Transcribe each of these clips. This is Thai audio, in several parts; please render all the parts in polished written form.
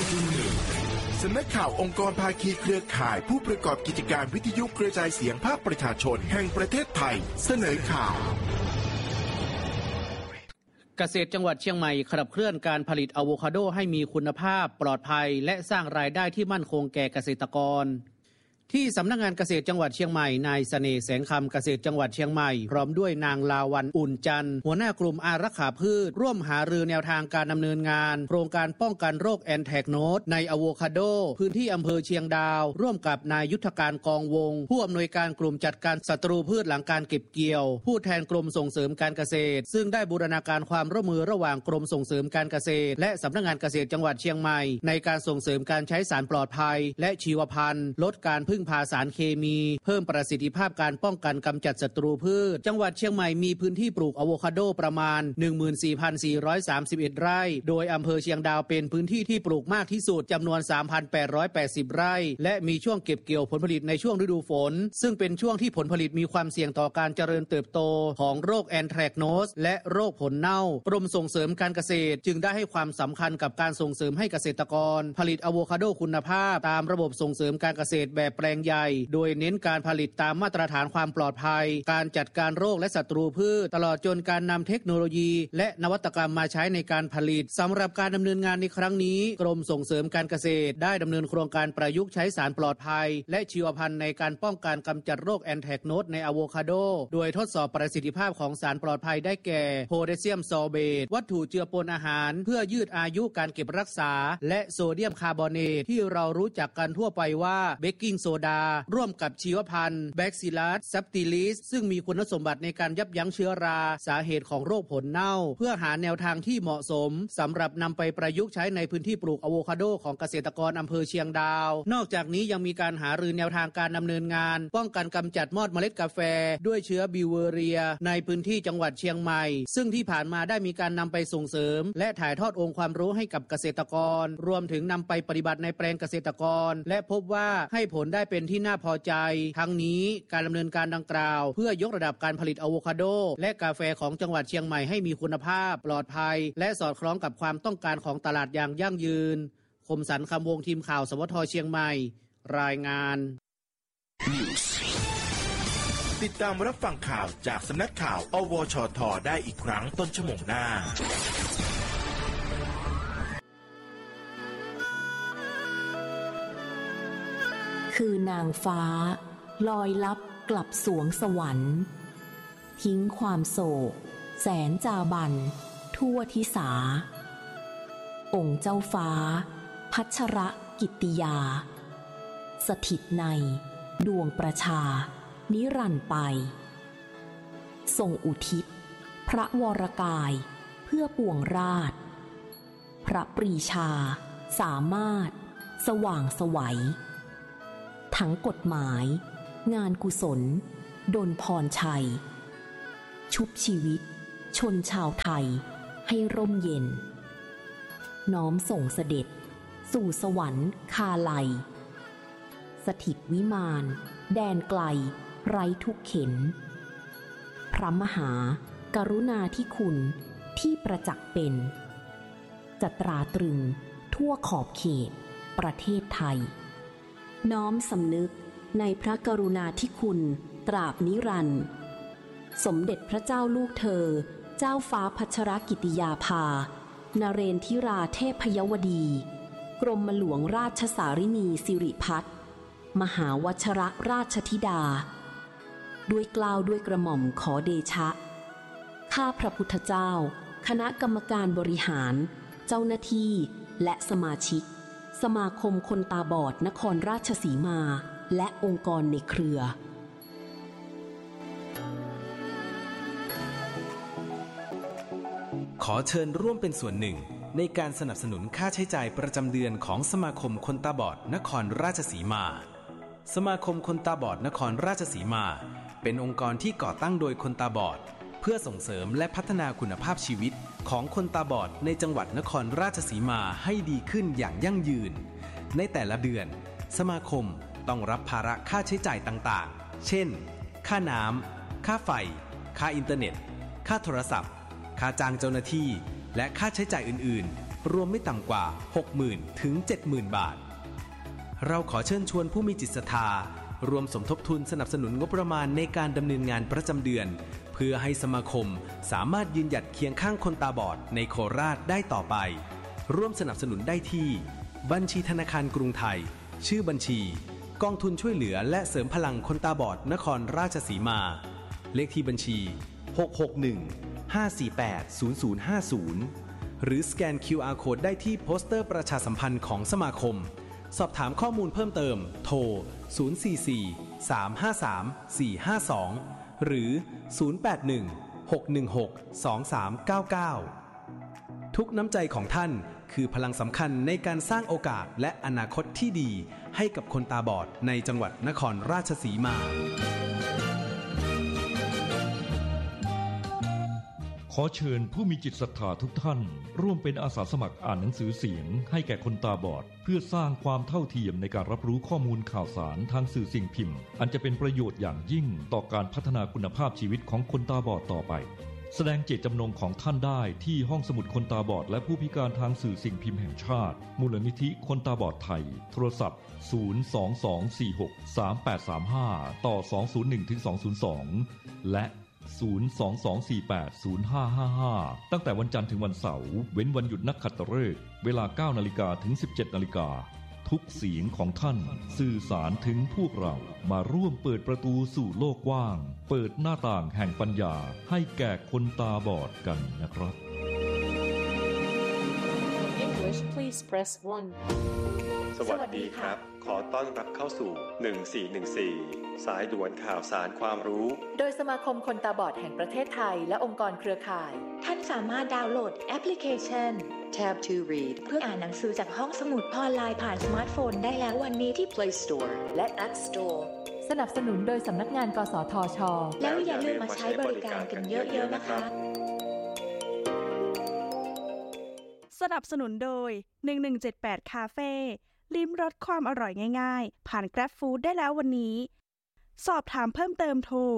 สำนักข่าวองค์กรภาคีเครือข่ายผู้ประกอบกิจการวิทยุกระจายเสียงภาคประชาชนแห่งประเทศไทยเสนอข่าวเกษตรจังหวัดเชียงใหม่ขับเคลื่อนการผลิตอะโวคาโดให้มีคุณภาพปลอดภัยและสร้างรายได้ที่มั่นคงแก่เกษตรกรที่สำนักงานเกษตรจังหวัดเชียงใหม่นายเสน่ห์แสงคำเกษตรจังหวัดเชียงใหม่พร้อมด้วยนางลาวันอุ่นจันทร์หัวหน้ากลุ่มอารักขาพืชร่วมหารือแนวทางการดำเนินงานโครงการป้องกันโรคแอนแทรกโนสในอะโวคาโดพื้นที่อำเภอเชียงดาวร่วมกับนายยุทธการกองวงผู้อำนวยการกลุ่มจัดการศัตรูพืชหลังการเก็บเกี่ยวผู้แทนกรมส่งเสริมการเกษตรซึ่งได้บูรณาการความร่วมมือระหว่างกรมส่งเสริมการเกษตรและสำนักงานเกษตรจังหวัดเชียงใหม่ในการส่งเสริมการใช้สารปลอดภัยและชีวพันธุ์ลดการพึ่งพาสารเคมีเพิ่มประสิทธิภาพการป้องกันกำจัดศัตรูพืชจังหวัดเชียงใหม่มีพื้นที่ปลูกอะโวคาโดประมาณ 14,431 ไร่โดยอำเภอเชียงดาวเป็นพื้นที่ที่ปลูกมากที่สุดจำนวน 3,880 ไร่และมีช่วงเก็บเกี่ยวผลผลิตในช่วงฤดูฝนซึ่งเป็นช่วงที่ผลผลิตมีความเสี่ยงต่อการเจริญเติบโตของโรคแอนแทรกโนสและโรคผลเน่ากรมส่งเสริมการเกษตรจึงได้ให้ความสำคัญกับการส่งเสริมให้เกษตรกรผลิตอะโวคาโดคุณภาพตามระบบส่งเสริมการเกษตรแบบแปลงใหญ่โดยเน้นการผลิตตามมาตรฐานความปลอดภัยการจัดการโรคและศัตรูพืชตลอดจนการนำเทคโนโลยีและนวัตกรรมมาใช้ในการผลิตสำหรับการดำเนินงานในครั้งนี้กรมส่งเสริมการเกษตรได้ดำเนินโครงการประยุกต์ใช้สารปลอดภัยและชีวพันธุ์ในการป้องกันกำจัดโรคแอนแทรกโนสในอะโวคาโดโดยทดสอบประสิทธิภาพของสารปลอดภัยได้แก่โพแทสเซียมซอลเบตวัตถุเจือปนอาหารเพื่อยืดอายุการเก็บรักษาและโซเดียมคาร์บอเนตที่เรารู้จักกันทั่วไปว่าเบกกิ้งโซดาร่วมกับชีวพันธุ์แบคซิลัสซับติลิสซึ่งมีคุณสมบัติในการยับยั้งเชื้อราสาเหตุของโรคผลเน่าเพื่อหาแนวทางที่เหมาะสมสำหรับนำไปประยุกต์ใช้ในพื้นที่ปลูกอะโวคาโดของเกษตรกรอำเภอเชียงดาวนอกจากนี้ยังมีการหารือแนวทางการดำเนินงานป้องกันกำจัดมอดเมล็ดกาแฟด้วยเชื้อบิวเวอเรียในพื้นที่จังหวัดเชียงใหม่ซึ่งที่ผ่านมาได้มีการนำไปส่งเสริมและถ่ายทอดองค์ความรู้ให้กับเกษตรกรรวมถึงนำไปปฏิบัติในแปลงเกษตรกรและพบว่าให้ผลได้เป็นที่น่าพอใจทั้งนี้การดำเนินการดังกล่าวเพื่อยกระดับการผลิตอะโวคาโดและกาแฟของจังหวัดเชียงใหม่ให้มีคุณภาพปลอดภัยและสอดคล้องกับความต้องการของตลาดอย่างยั่งยืนคมสันต์คำวงทีมข่าวสวทเชียงใหม่รายงานติดตามรับฟังข่าวจากสำนักข่าวอวชทได้อีกครั้งต้นชั่วโมงหน้าคือนางฟ้าลอยลับกลับสวงสวรรค์ทิ้งความโศกแสนจาบันทั่วทิสาองค์เจ้าฟ้าพัชรกิตติยาสถิตในดวงประชานิรันดร์ไปทรงอุทิศพระวรกายเพื่อปวงราชพระปรีชาสามารถสว่างไสวทั้งกฎหมายงานกุศลดลพรชัยชุบชีวิตชนชาวไทยให้ร่มเย็นน้อมส่งเสด็จสู่สวรรค์คาไลสถิตวิมานแดนไกลไร้ทุกเข็ญพระมหากรุณาธิคุณที่ประจักษ์เป็นจะตราตรึงทั่วขอบเขตประเทศไทยน้อมสำนึกในพระกรุณาธิคุณตราบนิรันดร์สมเด็จพระเจ้าลูกเธอเจ้าฟ้าพัชรกิติยาภานเรนทิราเทพยวดีกรมหลวงราชสารินีสิริพัฒน์มหาวชรราชธิดาด้วยเกล้าด้วยกระหม่อมขอเดชะข้าพระพุทธเจ้าคณะกรรมการบริหารเจ้าหน้าที่และสมาชิกสมาคมคนตาบอดนครราชสีมาและองค์กรในเครือขอเชิญร่วมเป็นส่วนหนึ่งในการสนับสนุนค่าใช้จ่ายประจำเดือนของสมาคมคนตาบอดนครราชสีมาสมาคมคนตาบอดนครราชสีมาเป็นองค์กรที่ก่อตั้งโดยคนตาบอดเพื่อส่งเสริมและพัฒนาคุณภาพชีวิตของคนตาบอดในจังหวัดนครราชสีมาให้ดีขึ้นอย่างยั่งยืนในแต่ละเดือนสมาคมต้องรับภาระค่าใช้จ่ายต่างๆเช่นค่าน้ำค่าไฟค่าอินเทอร์เน็ตค่าโทรศัพท์ค่าจ้างเจ้าหน้าที่และค่าใช้จ่ายอื่นๆรวมไม่ต่ำกว่า 60,000 ถึง 70,000 บาทเราขอเชิญชวนผู้มีจิตศรัทธารวมสมทบทุนสนับสนุนงบประมาณในการดำเนินงานประจำเดือนเพื่อให้สมาคมสามารถยืนหยัดเคียงข้างคนตาบอดในโคราชได้ต่อไปร่วมสนับสนุนได้ที่บัญชีธนาคารกรุงไทยชื่อบัญชีกองทุนช่วยเหลือและเสริมพลังคนตาบอดนครราชสีมาเลขที่บัญชี661-548-0050หรือสแกน QR Code ได้ที่โปสเตอร์ประชาสัมพันธ์ของสมาคมสอบถามข้อมูลเพิ่มเติมโทร044-353-452หรือ081-616-2399ทุกน้ำใจของท่านคือพลังสำคัญในการสร้างโอกาสและอนาคตที่ดีให้กับคนตาบอดในจังหวัดนครราชสีมาขอเชิญผู้มีจิตศรัทธาทุกท่านร่วมเป็นอาสาสมัครอ่านหนังสือเสียงให้แก่คนตาบอดเพื่อสร้างความเท่าเทียมในการรับรู้ข้อมูลข่าวสารทางสื่อสิ่งพิมพ์อันจะเป็นประโยชน์อย่างยิ่งต่อการพัฒนาคุณภาพชีวิตของคนตาบอดต่อไปแสดงเจตจำนงของท่านได้ที่ห้องสมุดคนตาบอดและผู้พิการทางสื่อสิ่งพิมพ์แห่งชาติมูลนิธิคนตาบอดไทยโทรศัพท์022463835ต่อ201-202และ022480555ตั้งแต่วันจันทร์ถึงวันเสาร์เว้นวันหยุดนักขัตฤกษ์เวลา 9:00 นถึง 17:00 นทุกเสียงของท่านสื่อสารถึงพวกเรามาร่วมเปิดประตูสู่โลกกว้างเปิดหน้าต่างแห่งปัญญาให้แก่คนตาบอดกันนะครับ English please press 1 สวัสดีครับขอต้อนรับเข้าสู่1414สายด่วนข่าวสารความรู้โดยสมาคมคนตาบอดแห่งประเทศไทยและองค์กรเครือข่ายท่านสามารถดาวน์โหลดแอปพลิเคชัน Tab to Read เพื่ออ่านหนังสือจากห้องสมุดออนไลน์ผ่านสมาร์ทโฟนได้แล้ววันนี้ที่ Play Store และ App Store สนับสนุนโดยสำนักงานกสทช. แล้วอย่าลืมมาใช้บริการกันเยอะๆนะคะสนับสนุนโดย1178คาเฟ่ลิ้มรสความอร่อยง่ายๆผ่าน Grab Food ได้แล้ววันนี้สอบถามเพิ่มเติมโทร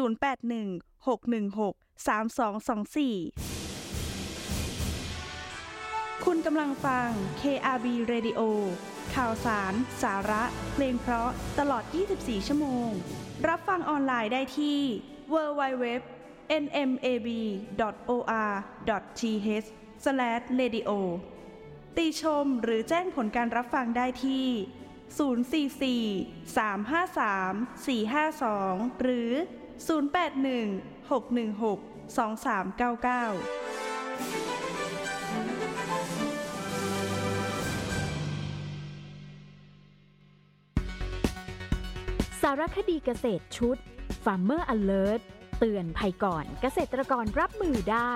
0816163224คุณกำลังฟัง KRB Radio ข่าวสารสาระเพลงเพราะตลอด24ชั่วโมงรับฟังออนไลน์ได้ที่ www.nmab.or.th/radio ติชมหรือแจ้งผลการรับฟังได้ที่044-353-452หรือ081-616-2399 สารคดีเกษตรชุด Farmer Alert เตือนภัยก่อนเกษตรกรรับมือได้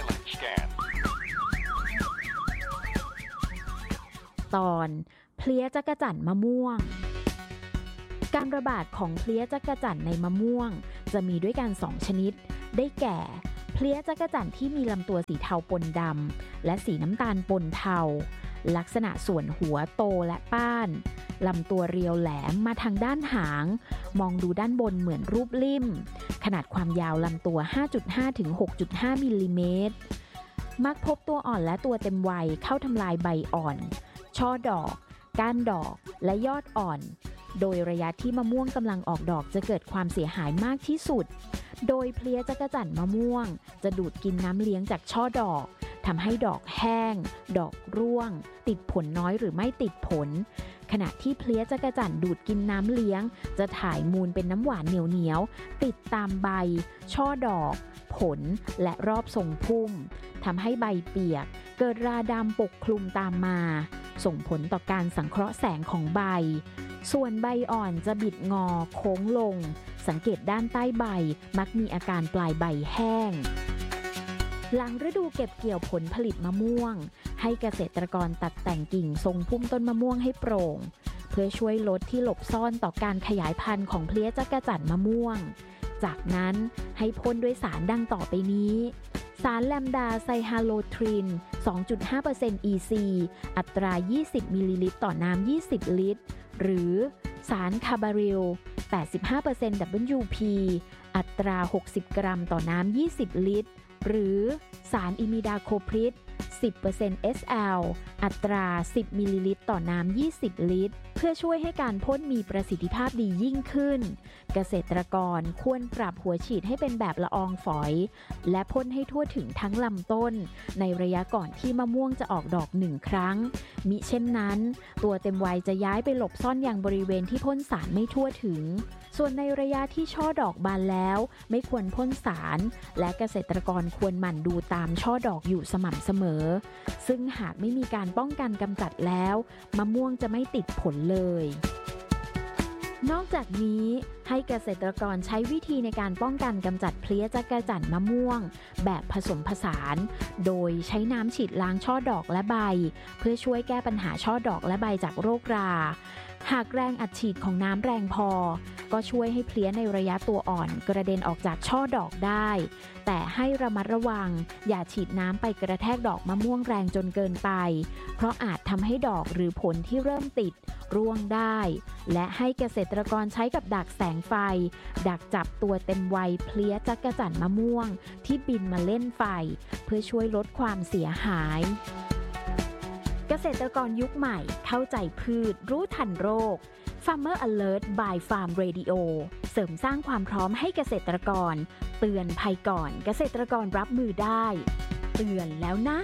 ตอนเพลี้ยจักจั่นมะม่วงการระบาดของเพลี้ยจักจั่นในมะม่วงจะมีด้วยกัน2ชนิดได้แก่เพลี้ยจักจั่นที่มีลำตัวสีเทาปนดำและสีน้ำตาลปนเทาลักษณะส่วนหัวโตและป้านลำตัวเรียวแหลมมาทางด้านหางมองดูด้านบนเหมือนรูปลิ่มขนาดความยาวลำตัว 5.5 ถึง 6.5 มิลลิเมตรมักพบตัวอ่อนและตัวเต็มวัยเข้าทำลายใบอ่อนช่อดอกก้านดอกและยอดอ่อนโดยระยะที่มะม่วงกำลังออกดอกจะเกิดความเสียหายมากที่สุดโดยเพลี้ยจักจั่นมะม่วงจะดูดกินน้ำเลี้ยงจากช่อดอกทำให้ดอกแห้งดอกร่วงติดผลน้อยหรือไม่ติดผลขณะที่เพลี้ยจักจั่นดูดกินน้ำเลี้ยงจะถ่ายมูลเป็นน้ำหวานเหนียวๆติดตามใบช่อดอกผลและรอบทรงพุ่มทำให้ใบเปียกเกิดราดำปกคลุมตามมาส่งผลต่อการสังเคราะห์แสงของใบส่วนใบอ่อนจะบิดงอโค้งลงสังเกตด้านใต้ใบมักมีอาการปลายใบแห้งหลังฤดูเก็บเกี่ยวผลผลิตมะม่วงให้เกษตรกรตัดแต่งกิ่งทรงพุ่มต้นมะม่วงให้โปร่งเพื่อช่วยลดที่หลบซ่อนต่อการขยายพันธุ์ของเพลี้ยจักจั่นมะม่วงจากนั้นให้พ่นด้วยสารดังต่อไปนี้สารแลมดาไซฮาโลทริน 2.5% EC อัตรา 20 มิลลิลิตรต่อน้ำ 20 ลิตรหรือสารคาบาริล 85% WP อัตรา 60 กรัมต่อน้ำ 20 ลิตรหรือสารอิมิดาโคพริด 10% SL อัตรา 10 มิลลิลิตรต่อน้ำ 20 ลิตร เพื่อช่วยให้การพ่นมีประสิทธิภาพดียิ่งขึ้น เกษตรกรควรปรับหัวฉีดให้เป็นแบบละอองฝอยและพ่นให้ทั่วถึงทั้งลำต้นในระยะก่อนที่มะม่วงจะออกดอก1ครั้งมิเช่นนั้นตัวเต็มวัยจะย้ายไปหลบซ่อนยังบริเวณที่พ่นสารไม่ทั่วถึงส่วนในระยะที่ช่อดอกบานแล้วไม่ควรพ่นสารและเกษตรกรควรหมั่นดูตามช่อดอกอยู่สม่ำเสมอซึ่งหากไม่มีการป้องกันกำจัดแล้วมะม่วงจะไม่ติดผลเลยนอกจากนี้ให้เกษตรกรใช้วิธีในการป้องกันกำจัดเพลี้ยจักจั่นมะม่วงแบบผสมผสานโดยใช้น้ำฉีดล้างช่อดอกและใบเพื่อช่วยแก้ปัญหาช่อดอกและใบจากโรคราหากแรงอัดฉีดของน้ำแรงพอก็ช่วยให้เพลี้ยในระยะตัวอ่อนกระเด็นออกจากช่อดอกได้แต่ให้ระมัดระวังอย่าฉีดน้ำไปกระแทกดอกมะม่วงแรงจนเกินไปเพราะอาจทำให้ดอกหรือผลที่เริ่มติดร่วงได้และให้เกษตรกรใช้กับดักแสงไฟดักจับตัวเต็มวัยเพลี้ยจักจั่นมะม่วงที่บินมาเล่นไฟเพื่อช่วยลดความเสียหายเกษตรกรยุคใหม่เข้าใจพืชรู้ทันโรค Farmer Alert by Farm Radio เสริมสร้างความพร้อมให้เกษตรกรเตือนภัยก่อนเกษตรกรรับมือได้เตือนแล้วนะ